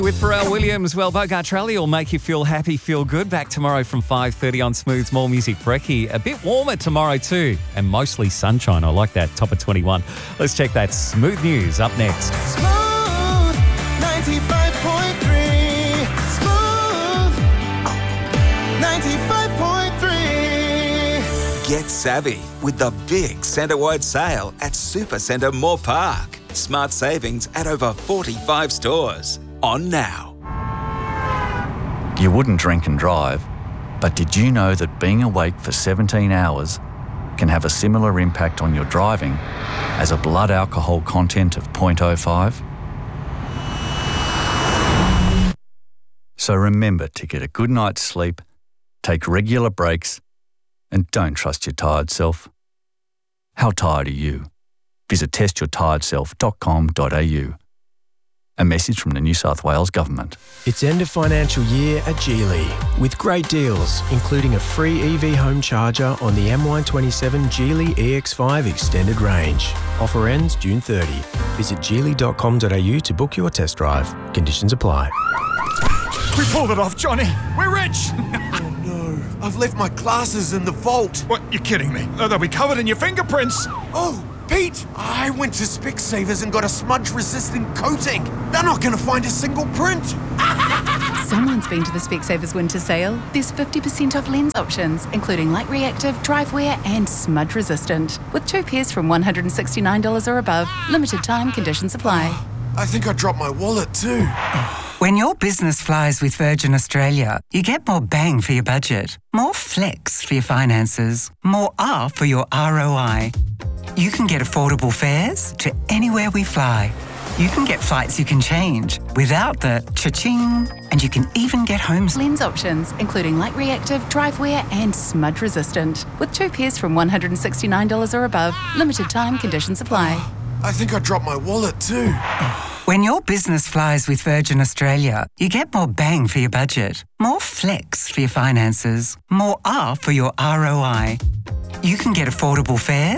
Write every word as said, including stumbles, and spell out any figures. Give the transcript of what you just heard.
With Pharrell Williams, well, Bogart Rally will make you feel happy, feel good. Back tomorrow from five thirty on Smooth's More Music Brekkie. A bit warmer tomorrow too, and mostly sunshine. I like that, top of twenty-one. Let's check that Smooth News up next. Smooth ninety-five point three. Smooth ninety-five point three. Get savvy with the big centre-wide sale at Supercentre Moore Park. Smart savings at over forty-five stores. On now. You wouldn't drink and drive, but did you know that being awake for seventeen hours can have a similar impact on your driving as a blood alcohol content of zero point zero five? So remember to get a good night's sleep, take regular breaks, and don't trust your tired self. How tired are you? Visit test your tired self dot com dot a u. A message from the New South Wales Government. It's end of financial year at Geely with great deals, including a free E V home charger on the M Y twenty-seven Geely E X five Extended Range. Offer ends June thirtieth. Visit geely dot com dot a u to book your test drive. Conditions apply. We pulled it off, Johnny. We're rich. Oh no, I've left my glasses in the vault. What, you're kidding me? Oh, they'll be covered in your fingerprints. Oh, Pete, I went to Specsavers and got a smudge-resistant coating. They're not going to find a single print. Someone's been to the Specsavers winter sale. There's fifty percent off lens options, including light reactive, drive wear and smudge resistant. With two pairs from one hundred sixty-nine dollars or above. Limited time, conditions apply. I think I dropped my wallet too. When your business flies with Virgin Australia, you get more bang for your budget, more flex for your finances, more R for your R O I. You can get affordable fares to anywhere we fly. You can get flights you can change without the cha-ching. And you can even get home lens options, including light reactive, drive wear and smudge resistant. With two pairs from one hundred sixty-nine dollars or above. Limited time, conditions apply. I think I dropped my wallet too. When your business flies with Virgin Australia, you get more bang for your budget, more flex for your finances, more R for your R O I. You can get affordable fares